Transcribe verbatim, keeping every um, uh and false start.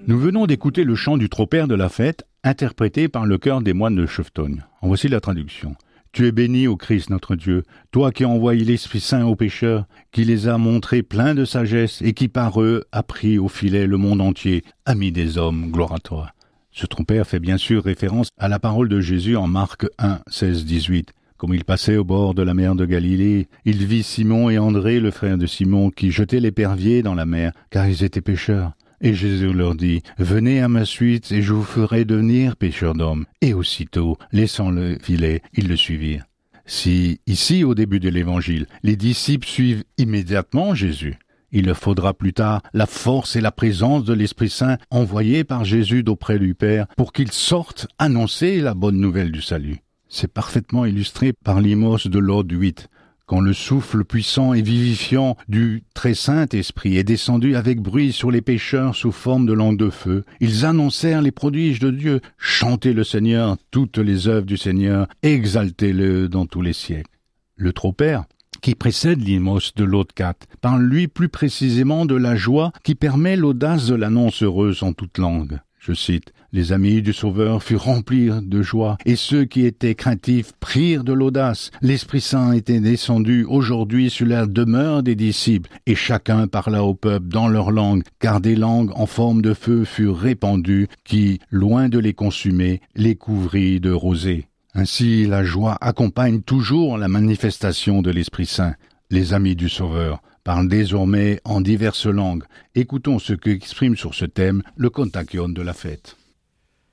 Nous venons d'écouter le chant du trop-père de la fête, interprété par le chœur des moines de Chevetogne. En voici la traduction. Tu es béni, ô Christ notre Dieu, toi qui as envoyé l'Esprit Saint aux pécheurs, qui les a montrés pleins de sagesse et qui par eux a pris au filet le monde entier. Ami des hommes, gloire à toi. Ce trop-père fait bien sûr référence à la parole de Jésus en Marc un, seize, dix-huit. Comme il passait au bord de la mer de Galilée, il vit Simon et André, le frère de Simon, qui jetaient l'épervier dans la mer, car ils étaient pécheurs. Et Jésus leur dit, « Venez à ma suite, et je vous ferai devenir pécheurs d'hommes. » Et aussitôt, laissant le filet, ils le suivirent. Si, ici, au début de l'Évangile, les disciples suivent immédiatement Jésus, il leur faudra plus tard la force et la présence de l'Esprit Saint envoyés par Jésus d'auprès du Père pour qu'ils sortent annoncer la bonne nouvelle du salut. C'est parfaitement illustré par l'Imos de l'Ode huit. Quand le souffle puissant et vivifiant du très Saint-Esprit est descendu avec bruit sur les pécheurs sous forme de langue de feu, ils annoncèrent les prodiges de Dieu. Chantez le Seigneur, toutes les œuvres du Seigneur, exaltez-le dans tous les siècles. Le trop-père, qui précède l'Imos de l'Ode quatre, parle lui plus précisément de la joie qui permet l'audace de l'annonce heureuse en toute langue. Je cite, « Les amis du Sauveur furent remplis de joie, et ceux qui étaient craintifs prirent de l'audace. L'Esprit Saint était descendu aujourd'hui sur la demeure des disciples, et chacun parla au peuple dans leur langue, car des langues en forme de feu furent répandues, qui, loin de les consumer, les couvrit de rosée. » Ainsi, la joie accompagne toujours la manifestation de l'Esprit Saint. Les amis du Sauveur parlent désormais en diverses langues. Écoutons ce qu'exprime sur ce thème le Kontakion de la fête.